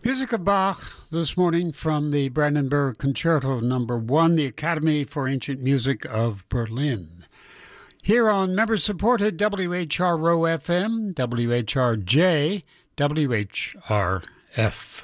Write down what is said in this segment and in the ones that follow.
Music of Bach this morning from the Brandenburg Concerto No. 1, the Academy for Ancient Music of Berlin. Here on member-supported WHRO-FM, WHRJ, WHRF.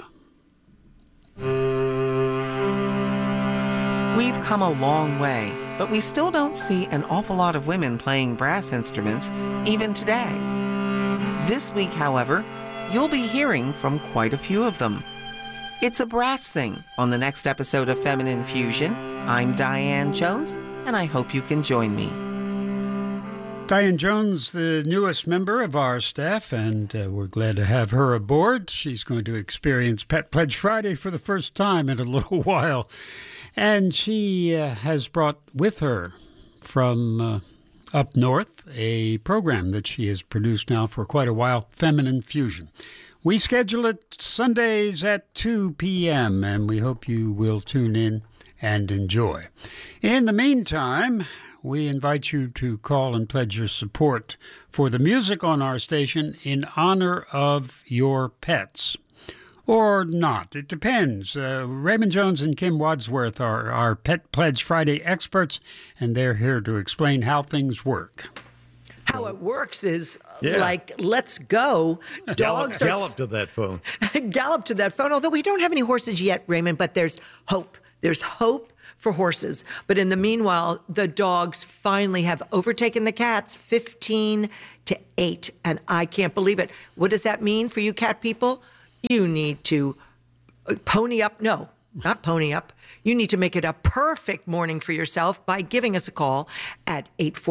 We've come a long way, but we still don't see an awful lot of women playing brass instruments, even today. This week, however, you'll be hearing from quite a few of them. It's a brass thing on the next episode of Feminine Fusion. I'm Diane Jones, and I hope you can join me. Diane Jones, the newest member of our staff, and we're glad to have her aboard. She's going to experience Pet Pledge Friday for the first time in a little while. And she has brought with her from up north a program that she has produced now for quite a while, Feminine Fusion. We schedule it Sundays at 2 p.m., and we hope you will tune in and enjoy. In the meantime, we invite you to call and pledge your support for the music on our station in honor of your pets. Or not. It depends. Raymond Jones and Kim Wadsworth are our Pet Pledge Friday experts, and they're here to explain how things work. How it works is like, let's go. Dogs gallop to that phone. Gallop to that phone. Although we don't have any horses yet, Raymond, but there's hope. There's hope for horses. But in the meanwhile, the dogs finally have overtaken the cats, 15-8. And I can't believe it. What does that mean for you cat people? You need to pony up. No, not pony up. You need to make it a perfect morning for yourself by giving us a call at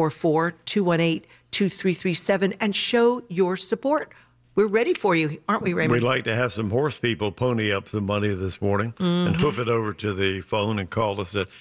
844-218-2337 and show your support. We're ready for you, aren't we, Raymond? We'd like to have some horse people pony up some money this morning and hoof it over to the phone and call us at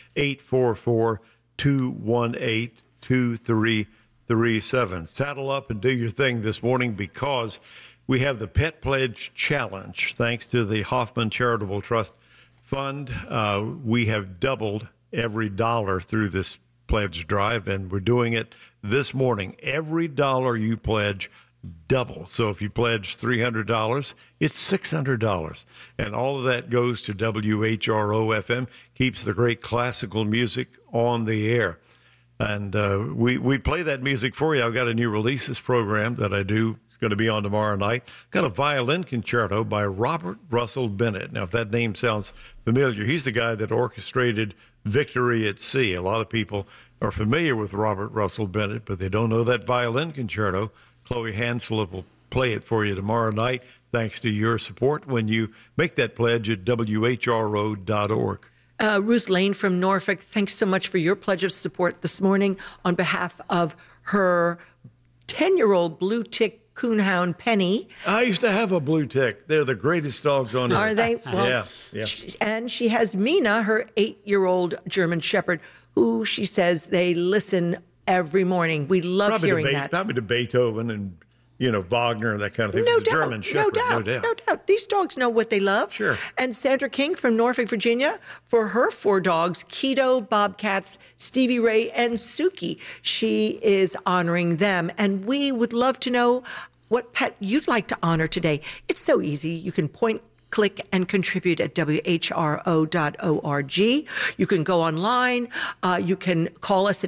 844-218-2337. Saddle up and do your thing this morning because we have the Pet Pledge Challenge. Thanks to the Hoffman Charitable Trust Fund, we have doubled every dollar through this pledge drive, and we're doing it this morning. Every dollar you pledge, double. So if you pledge $300, it's $600. And all of that goes to WHRO-FM, keeps the great classical music on the air. And we play that music for you. I've got a new releases program that I do. Going to be on tomorrow night. Got a violin concerto by Robert Russell Bennett. Now, if that name sounds familiar, he's the guy that orchestrated Victory at Sea. A lot of people are familiar with Robert Russell Bennett, but they don't know that violin concerto. Chloe Hansel will play it for you tomorrow night, thanks to your support when you make that pledge at WHRO.org. Ruth Lane from Norfolk, thanks so much for your pledge of support this morning on behalf of her 10-year-old blue tick coonhound Penny. I used to have a blue tick. They're the greatest dogs on earth. Are they? Well, yeah. And she has Mina, her 8-year-old German Shepherd, who she says they listen every morning. We love hearing that. Probably to Beethoven and, Wagner and that kind of thing. No It's a German Shepherd, no doubt. These dogs know what they love. Sure. And Sandra King from Norfolk, Virginia, for her 4 dogs, Keto, Bobcats, Stevie Ray, and Suki. She is honoring them. And we would love to know what pet you'd like to honor today. It's so easy. You can point, click, and contribute at WHRO.org. You can go online. You can call us at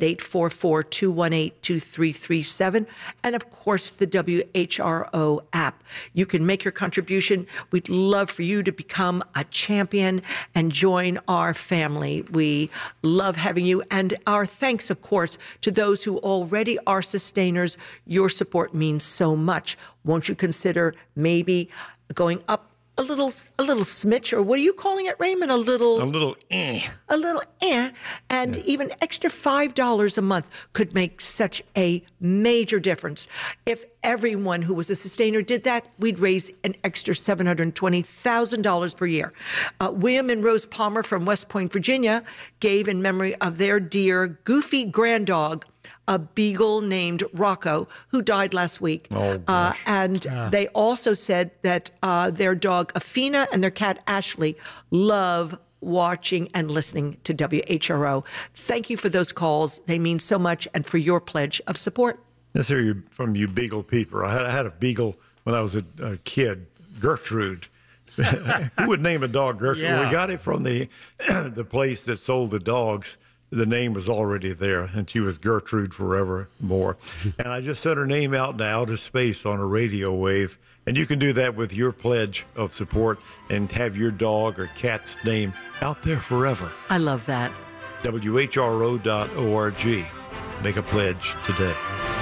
844-218-2337. And, of course, the WHRO app. You can make your contribution. We'd love for you to become a champion and join our family. We love having you. And our thanks, of course, to those who already are sustainers. Your support means so much. Won't you consider maybe going up a little smidge, or what are you calling it, Raymond? A little and even extra $5 a month could make such a major difference. If everyone who was a sustainer did that, we'd raise an extra $720,000 per year. William and Rose Palmer from West Point, Virginia, gave in memory of their dear goofy granddog, a beagle named Rocco, who died last week. They also said that their dog Afina and their cat Ashley love watching and listening to WHRO. Thank you for those calls. They mean so much, and for your pledge of support. Let's hear you from you beagle people. I had a beagle when I was a kid, Gertrude. Who would name a dog Gertrude? Yeah. We got it from the place that sold the dogs. The name was already there, and she was Gertrude forevermore. And I just sent her name out into outer space on a radio wave. And you can do that with your pledge of support and have your dog or cat's name out there forever. I love that. WHRO.org. Make a pledge today.